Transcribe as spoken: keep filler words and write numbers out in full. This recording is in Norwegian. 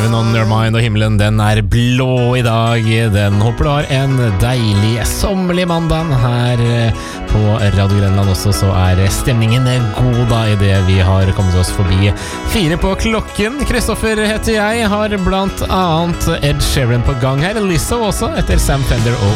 Heaven on your mind, og himmelen den er blå i dag. Den håper du har en deilig, sommerlig mandag her på Radio Grenland også, så er stemningen god da i det vi har kommet oss forbi fire på klokken. Kristoffer heter jeg, har blant annet Ed Sheeran på gang her, Lizzo også, etter Sam Fender og